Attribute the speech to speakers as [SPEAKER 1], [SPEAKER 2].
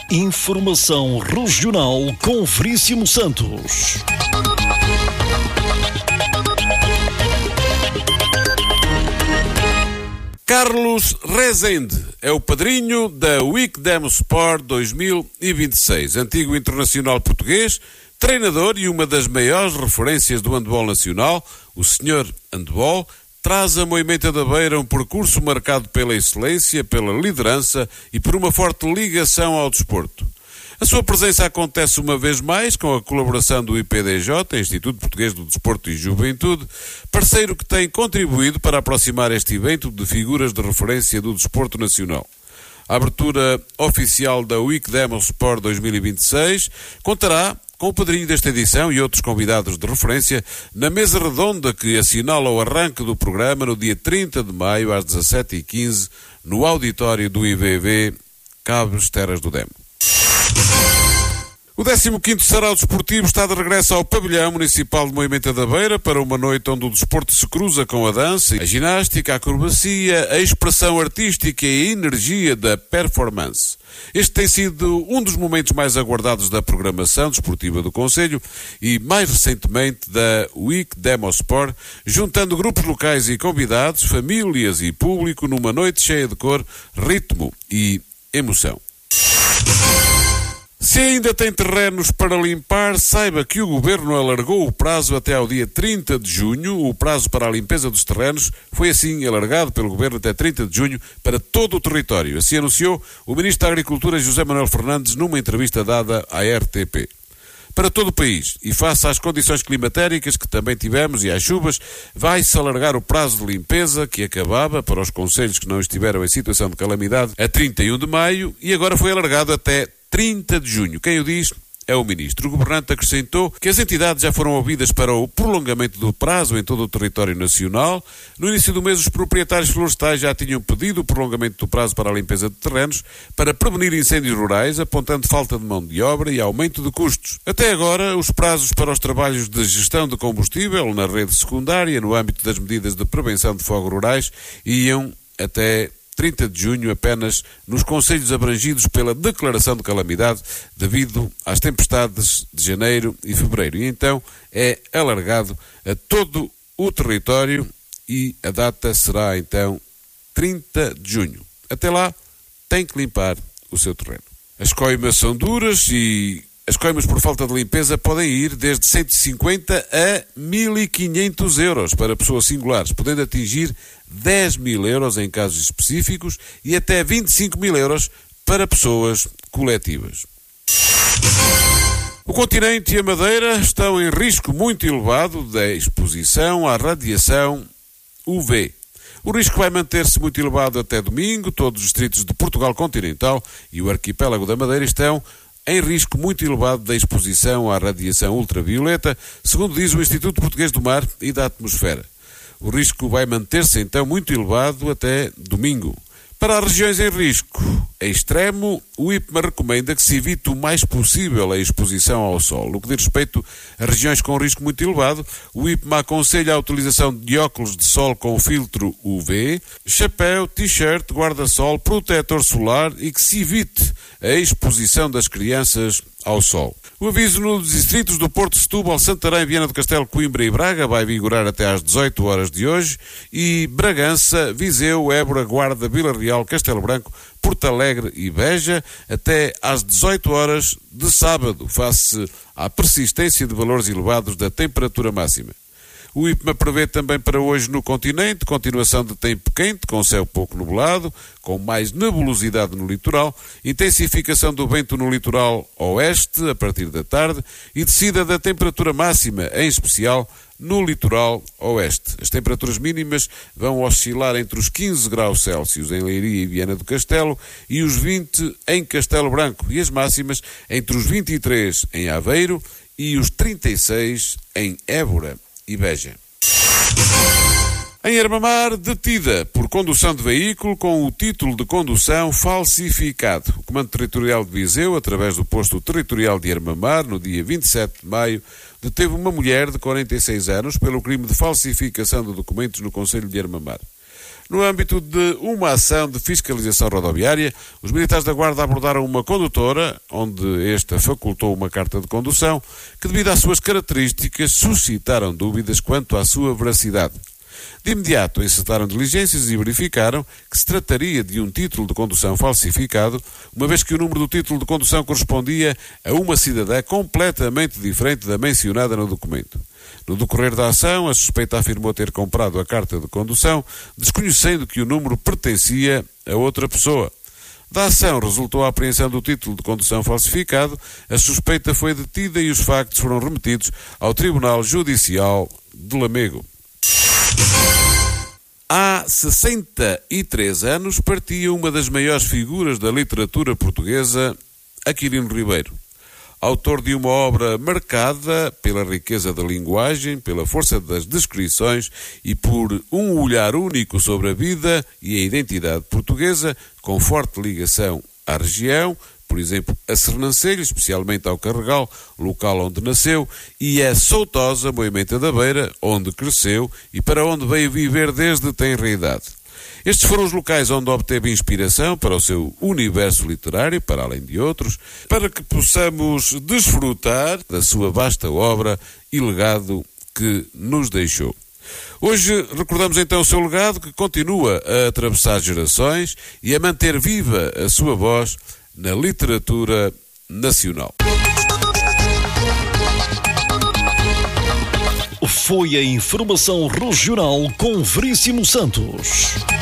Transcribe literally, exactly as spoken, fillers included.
[SPEAKER 1] Informação regional com Veríssimo Santos.
[SPEAKER 2] Carlos Rezende é o padrinho da Wicdem Sport dois mil e vinte e seis, antigo internacional português, treinador e uma das maiores referências do handball nacional. O senhor handball traz a Moimenta da Beira um percurso marcado pela excelência, pela liderança e por uma forte ligação ao desporto. A sua presença acontece uma vez mais com a colaboração do I P D J, Instituto Português do Desporto e Juventude, parceiro que tem contribuído para aproximar este evento de figuras de referência do desporto nacional. A abertura oficial da Wicdem Sport dois mil e vinte e seis contará com o padrinho desta edição e outros convidados de referência na mesa redonda que assinala o arranque do programa no dia trinta de maio às dezassete e quinze no auditório do I V V Cabos Terras do Demo. O décimo quinto Sarau Desportivo está de regresso ao pavilhão municipal de Moimenta da Beira para uma noite onde o desporto se cruza com a dança, a ginástica, a acrobacia, a expressão artística e a energia da performance. Este tem sido um dos momentos mais aguardados da programação desportiva do Conselho e, mais recentemente, da Wicdem Sport, juntando grupos locais e convidados, famílias e público numa noite cheia de cor, ritmo e emoção. Se ainda tem terrenos para limpar, saiba que o Governo alargou o prazo até ao dia trinta de junho. O prazo para a limpeza dos terrenos foi assim alargado pelo Governo até trinta de junho para todo o território. Assim anunciou o Ministro da Agricultura, José Manuel Fernandes, numa entrevista dada à R T P. Para todo o país, e face às condições climatéricas que também tivemos e às chuvas, vai-se alargar o prazo de limpeza que acabava para os concelhos que não estiveram em situação de calamidade a trinta e um de maio e agora foi alargado até trinta de junho. Quem o diz é o Ministro. O Governante acrescentou que as entidades já foram ouvidas para o prolongamento do prazo em todo o território nacional. No início do mês, os proprietários florestais já tinham pedido o prolongamento do prazo para a limpeza de terrenos para prevenir incêndios rurais, apontando falta de mão de obra e aumento de custos. Até agora, os prazos para os trabalhos de gestão de combustível na rede secundária, no âmbito das medidas de prevenção de fogos rurais, iam até trinta de junho apenas nos concelhos abrangidos pela declaração de calamidade devido às tempestades de janeiro e fevereiro. E então é alargado a todo o território e a data será então trinta de junho. Até lá tem que limpar o seu terreno. As coimas são duras e as coimas por falta de limpeza podem ir desde cento e cinquenta a mil e quinhentos euros para pessoas singulares, podendo atingir dez mil euros em casos específicos e até vinte e cinco mil euros para pessoas coletivas. O continente e a Madeira estão em risco muito elevado da exposição à radiação U V. O risco vai manter-se muito elevado até domingo. Todos os distritos de Portugal continental e o arquipélago da Madeira estão em risco muito elevado da exposição à radiação ultravioleta, segundo diz o Instituto Português do Mar e da Atmosfera. O risco vai manter-se então muito elevado até domingo. Para as regiões em risco extremo, o I P M A recomenda que se evite o mais possível a exposição ao sol. No que diz respeito a regiões com risco muito elevado, o I P M A aconselha a utilização de óculos de sol com filtro U V, chapéu, t-shirt, guarda-sol, protetor solar e que se evite a exposição das crianças ao sol. O aviso nos distritos do Porto, Setúbal, Santarém, Viana do Castelo, Coimbra e Braga vai vigorar até às dezoito horas de hoje e Bragança, Viseu, Évora, Guarda, Vila Real, Castelo Branco, Porto Alegre e Beja até às dezoito horas de sábado, face à persistência de valores elevados da temperatura máxima. O I P M A prevê também para hoje no continente continuação de tempo quente, com céu pouco nublado, com mais nebulosidade no litoral, intensificação do vento no litoral oeste a partir da tarde e descida da temperatura máxima, em especial no litoral oeste. As temperaturas mínimas vão oscilar entre os quinze graus Celsius em Leiria e Viana do Castelo e os vinte em Castelo Branco e as máximas entre os vinte e três em Aveiro e os trinta e seis em Évora e Beja. Em Armamar, detida por condução de veículo com o título de condução falsificado. O Comando Territorial de Viseu, através do posto territorial de Armamar, no dia vinte e sete de maio, deteve uma mulher de quarenta e seis anos pelo crime de falsificação de documentos no concelho de Armamar. No âmbito de uma ação de fiscalização rodoviária, os militares da Guarda abordaram uma condutora, onde esta facultou uma carta de condução, que devido às suas características suscitaram dúvidas quanto à sua veracidade. De imediato encetaram diligências e verificaram que se trataria de um título de condução falsificado, uma vez que o número do título de condução correspondia a uma cidadã completamente diferente da mencionada no documento. No decorrer da ação, a suspeita afirmou ter comprado a carta de condução, desconhecendo que o número pertencia a outra pessoa. Da ação resultou a apreensão do título de condução falsificado, a suspeita foi detida e os factos foram remetidos ao Tribunal Judicial de Lamego. Há sessenta e três anos partia uma das maiores figuras da literatura portuguesa, Aquilino Ribeiro. Autor de uma obra marcada pela riqueza da linguagem, pela força das descrições e por um olhar único sobre a vida e a identidade portuguesa, com forte ligação à região, por exemplo, a Sernancelho, especialmente ao Carregal, local onde nasceu, e a Soutosa, Moimenta da Beira, onde cresceu e para onde veio viver desde tenra idade. Estes foram os locais onde obteve inspiração para o seu universo literário, para além de outros, para que possamos desfrutar da sua vasta obra e legado que nos deixou. Hoje recordamos então o seu legado, que continua a atravessar gerações e a manter viva a sua voz na literatura nacional.
[SPEAKER 1] Foi a informação regional com Veríssimo Santos.